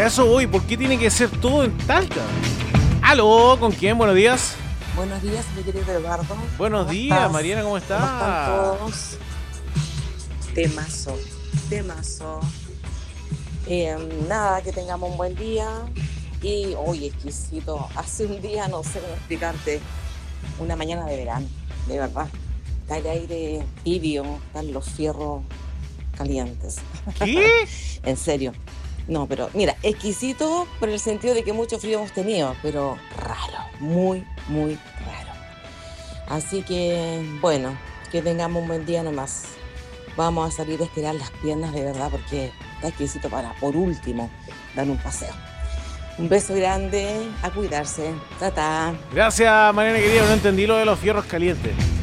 a eso voy. ¿Por qué tiene que ser todo en Talca? ¿Aló? ¿Con quién? Buenos días. Buenos días, mi querido Eduardo. Buenos días, estás? Mariana, ¿cómo ¿Cómo están estás? todos? Temazo. Nada, que tengamos un buen día. Y hoy exquisito. Hace un día, no sé cómo explicarte, una mañana de verano, de verdad. Está el aire tibio, están los fierros calientes. ¿Qué? En serio. No, pero mira, exquisito por el sentido de que mucho frío hemos tenido, pero raro, muy raro. Así que, bueno, que tengamos un buen día nomás. Vamos a salir a estirar las piernas de verdad porque está exquisito para, por último, dar un paseo. Un beso grande, a cuidarse. Tata. Gracias, Mariana querida. No entendí lo de los fierros calientes.